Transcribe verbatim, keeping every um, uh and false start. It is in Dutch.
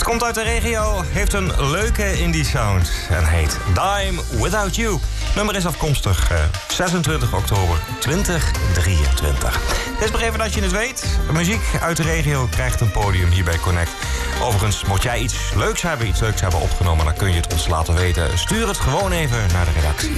Komt uit de regio, heeft een leuke indie sound en heet Dime Without You. Nummer is afkomstig uh, zesentwintig oktober tweeduizend drieëntwintig. Het is maar even dat je het weet. Muziek uit de regio krijgt een podium hier bij Connect. Overigens, mocht jij iets leuks hebben, iets leuks hebben opgenomen, dan kun je het ons laten weten. Stuur het gewoon even naar de redactie.